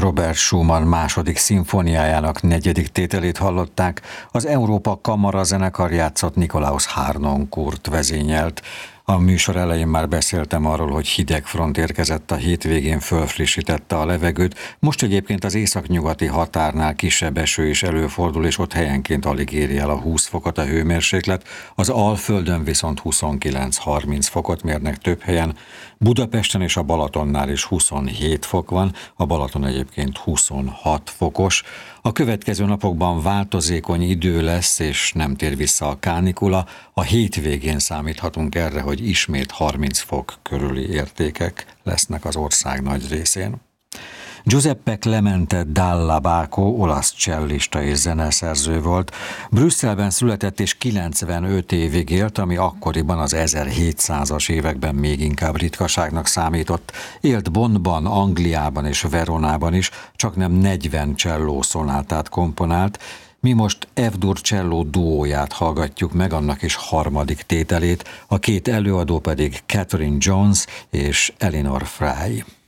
Robert Schumann második szimfóniájának negyedik tételét hallották, az Európa Kamara zenekar játszott Nikolaus Harnoncourt vezényelt. A műsor elején már beszéltem arról, hogy hideg front érkezett a hétvégén, fölfrissítette a levegőt. Most egyébként az északnyugati határnál kisebb eső is előfordul, és ott helyenként alig éri el a 20 fokot a hőmérséklet. Az Alföldön viszont 29-30 fokot mérnek több helyen. Budapesten és a Balatonnál is 27 fok van, a Balaton egyébként 26 fokos. A következő napokban változékony idő lesz, és nem tér vissza a kánikula. A hétvégén számíthatunk erre, hogy ismét 30 fok körüli értékek lesznek az ország nagy részén. Giuseppe Clemente Dall'Abaco olasz csellista és zeneszerző volt. Brüsszelben született és 95 évig élt, ami akkoriban az 1700-as években még inkább ritkaságnak számított. Élt Bonnban, Angliában és Veronában is, csaknem 40 cselló szonátát komponált. Mi most F-dur cselló duóját hallgatjuk meg, annak is harmadik tételét, a két előadó pedig Catherine Jones és Eleanor Fry.